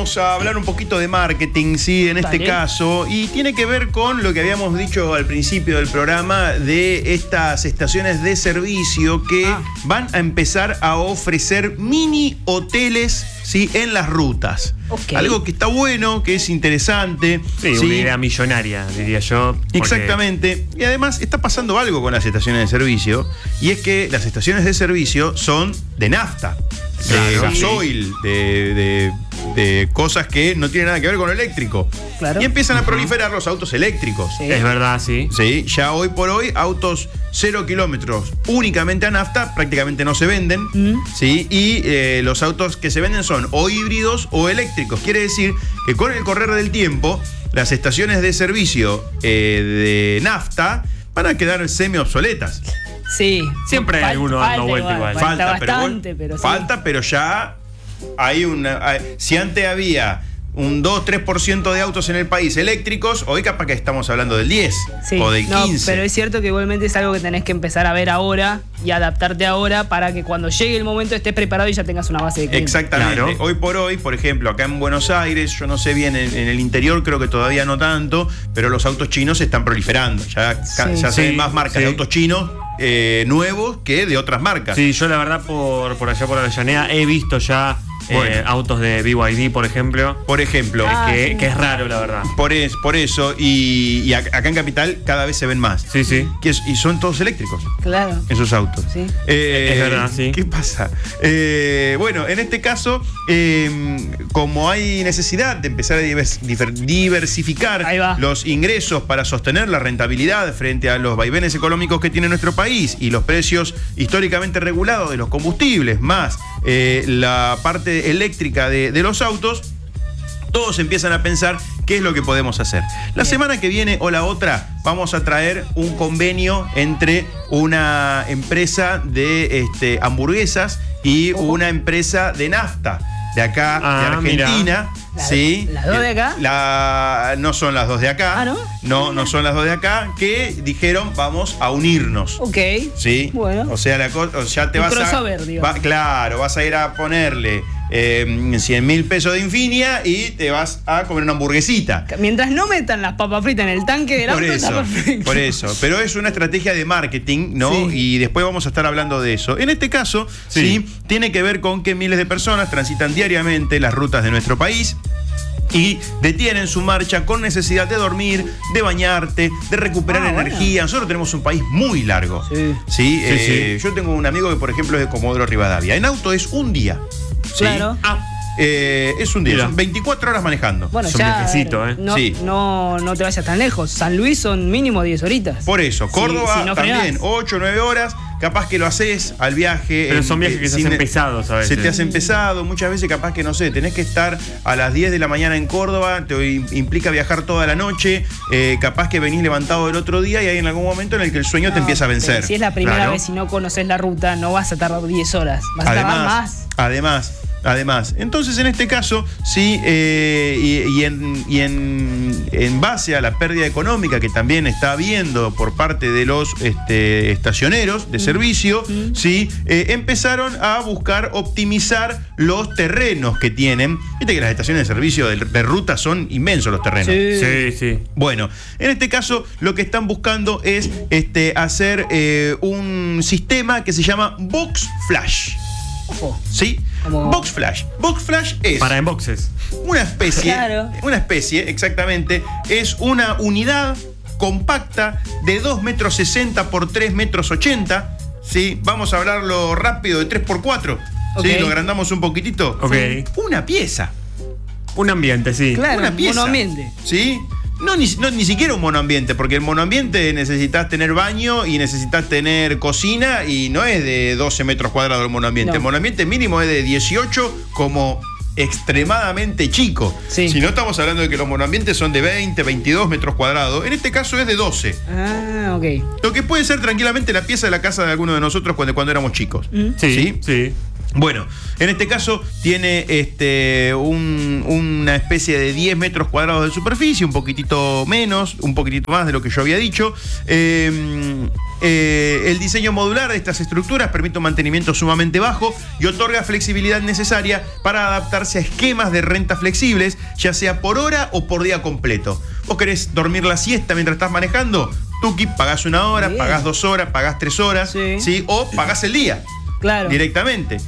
vamos a hablar un poquito de marketing, sí, en este caso, y tiene que ver con lo que habíamos dicho al principio del programa de estas estaciones de servicio que van a empezar a ofrecer mini hoteles, sí, en las rutas. Okay. Algo que está bueno, que es interesante. Sí, una idea millonaria, diría yo. Exactamente. Y además está pasando algo con las estaciones de servicio, y es que las estaciones de servicio son de nafta, de gasoil, de cosas que no tienen nada que ver con lo eléctrico. Claro. Y empiezan a proliferar los autos eléctricos. Sí. Es verdad, sí. Sí, ya hoy por hoy autos 0 kilómetros únicamente a nafta prácticamente no se venden. ¿Sí? Y los autos que se venden son o híbridos o eléctricos. Quiere decir que con el correr del tiempo las estaciones de servicio de nafta van a quedar semi obsoletas. Sí. Siempre hay alguno dando vuelta igual. Falta bastante, pero sí. Falta, pero ya hay si antes había un 2-3% de autos en el país eléctricos, hoy capaz que estamos hablando del 10 o del 15. No, pero es cierto que igualmente es algo que tenés que empezar a ver ahora y adaptarte ahora para que cuando llegue el momento estés preparado y ya tengas una base de clientes. Exactamente. Claro. Hoy por hoy, por ejemplo, acá en Buenos Aires, yo no sé bien, en el interior creo que todavía no tanto, pero los autos chinos se están proliferando. Ya se ven más marcas de autos chinos nuevos que de otras marcas. Sí, yo la verdad por allá por Avellaneda he visto ya autos de BYD, por ejemplo. Por ejemplo. Que es raro, la verdad. Por eso, y acá en Capital cada vez se ven más. Sí, sí. Y son todos eléctricos. Claro. Esos autos. Sí. Es verdad, sí. ¿Qué pasa? Bueno, en este caso, como hay necesidad de empezar a diversificar los ingresos para sostener la rentabilidad frente a los vaivenes económicos que tiene nuestro país y los precios históricamente regulados de los combustibles, más la parte eléctrica de los autos, todos empiezan a pensar qué es lo que podemos hacer. La semana que viene o la otra vamos a traer un convenio entre una empresa de hamburguesas y una empresa de nafta de acá, de Argentina. Sí. ¿Las dos de acá? No son las dos de acá. ¿Ah, no? No son las dos de acá, que dijeron vamos a unirnos. Ok. Sí. Bueno. O sea, ya te vas crossover, claro, vas a ir a ponerle 100.000 pesos de Infinia y te vas a comer una hamburguesita. Mientras no metan las papas fritas en el tanque del auto, está perfecto. Por eso. Pero es una estrategia de marketing, ¿no? Sí. Y después vamos a estar hablando de eso. En este caso, sí, tiene que ver con que miles de personas transitan diariamente las rutas de nuestro país y detienen su marcha con necesidad de dormir, de bañarte, de recuperar energía. Nosotros tenemos un país muy largo. Sí. Yo tengo un amigo que, por ejemplo, es de Comodoro Rivadavia. En auto es un día. ¿Sí? Claro. Es un día, son 24 horas manejando. Bueno, es un viajecito, no te vayas tan lejos. San Luis son mínimo 10 horitas. Por eso, Córdoba si no también, frenás. 8 o 9 horas. Capaz que lo haces al viaje. Pero son viajes que se hacen pesados a veces. Se te hacen pesados, muchas veces capaz que, no sé, tenés que estar a las 10 de la mañana en Córdoba, te implica viajar toda la noche, capaz que venís levantado el otro día y hay en algún momento en el que el sueño te empieza a vencer. Si es la primera vez y no conoces la ruta, no vas a tardar 10 horas, vas a tardar más. Además, entonces en este caso, sí, y en base a la pérdida económica que también está habiendo por parte de los estacioneros de servicio, sí, empezaron a buscar optimizar los terrenos que tienen. Viste que las estaciones de servicio de ruta son inmensos los terrenos. Sí. Bueno, en este caso lo que están buscando es hacer un sistema que se llama Box Flash. ¿Sí? Box Flash. Box Flash es para en boxes. Una especie, exactamente, es una unidad compacta de 2,60 metros por 3,80 metros. ¿Sí? Vamos a hablarlo rápido, de 3x4. ¿Sí? Lo agrandamos un poquitito. Una pieza. Un ambiente, sí. Claro, una pieza. Un monoambiente. ¿Sí? No, ni siquiera un monoambiente, porque el monoambiente necesitas tener baño y necesitas tener cocina y no es de 12 metros cuadrados el monoambiente. El monoambiente mínimo es de 18 como extremadamente chico. Sí. Si no estamos hablando de que los monoambientes son de 20, 22 metros cuadrados, en este caso es de 12. Lo que puede ser tranquilamente la pieza de la casa de alguno de nosotros cuando éramos chicos. Sí. Bueno, en este caso tiene una especie de 10 metros cuadrados de superficie, un poquitito menos, un poquitito más de lo que yo había dicho. El diseño modular de estas estructuras permite un mantenimiento sumamente bajo y otorga flexibilidad necesaria para adaptarse a esquemas de renta flexibles, ya sea por hora o por día completo. ¿Vos querés dormir la siesta mientras estás manejando? Tuki, pagás 1 hora, pagás 2 horas, pagás 3 horas, ¿sí? O pagás el día. Claro. Directamente.